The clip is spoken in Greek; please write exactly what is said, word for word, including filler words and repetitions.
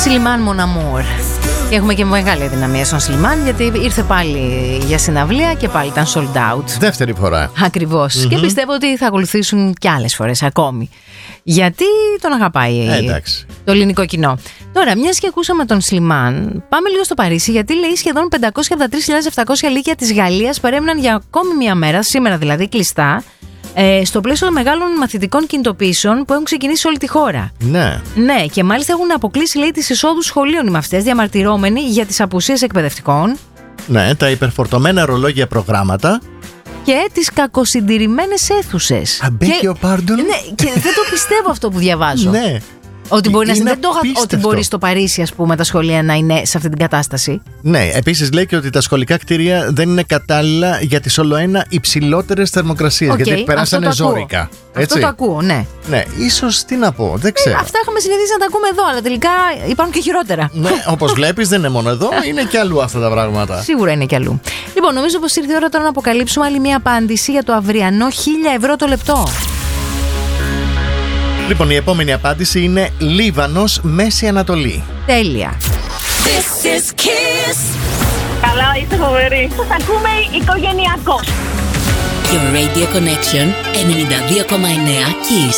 Σλιμάν Mon Amour. Και έχουμε και μεγάλη αδυναμία στον Σλιμάν, γιατί ήρθε πάλι για συναυλία και πάλι ήταν sold out. Δεύτερη φορά. Ακριβώς. Mm-hmm. Και πιστεύω ότι θα ακολουθήσουν κι άλλες φορές ακόμη. Γιατί τον αγαπάει ε, το ελληνικό κοινό. Τώρα, μιας και ακούσαμε τον Σλιμάν, πάμε λίγο στο Παρίσι, γιατί λέει σχεδόν πεντακόσιες εβδομήντα τρεις χιλιάδες επτακόσια λύκεια της Γαλλίας παρέμειναν για ακόμη μια μέρα, σήμερα δηλαδή κλειστά, ε, στο πλαίσιο των μεγάλων μαθητικών κινητοποιήσεων που έχουν ξεκινήσει σε όλη τη χώρα. Ναι. Ναι, και μάλιστα έχουν αποκλείσει, λέει, τις εισόδους σχολείων οι μαθητές, διαμαρτυρόμενοι για τις απουσίες εκπαιδευτικών. Ναι, τα υπερφορτωμένα ρολόγια προγράμματα. Και τις κακοσυντηρημένες αίθουσες. I beg your pardon. Ναι, και δεν το πιστεύω αυτό που διαβάζω. Ναι. Ότι μπορεί, να, δεν το, ότι μπορεί στο Παρίσι, ας πούμε, τα σχολεία να είναι σε αυτή την κατάσταση. Ναι, επίσης λέει και ότι τα σχολικά κτίρια δεν είναι κατάλληλα για τις ολοένα υψηλότερες θερμοκρασίες. Okay, γιατί περάσανε ζόρικα. Αυτό Έτσι. το ακούω, ναι. Ναι, ίσως τι να πω, δεν ξέρω. Ε, αυτά είχαμε συνηθίσει να τα ακούμε εδώ, αλλά τελικά υπάρχουν και χειρότερα. Ναι, όπως βλέπεις, δεν είναι μόνο εδώ, είναι και αλλού αυτά τα πράγματα. Σίγουρα είναι και αλλού. Λοιπόν, νομίζω πως ήρθε η ώρα τώρα να αποκαλύψουμε άλλη μία απάντηση για το αυριανό χίλια ευρώ το λεπτό. Λοιπόν, η επόμενη απάντηση είναι Λίβανος, Μέση Ανατολή. Τέλεια. This is Kiss. Καλά, είστε φοβεροί. Σας ακούμε οικογενειακός. Your Radio Connection ενενήντα δύο κόμμα εννέα Kiss.